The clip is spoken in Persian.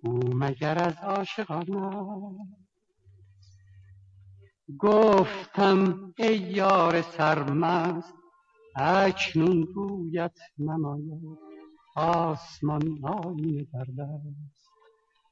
او مگر از عاشقان است؟ گفتم ای یار سرمست اکنون رویت نماید، آسمان آیینه در دست.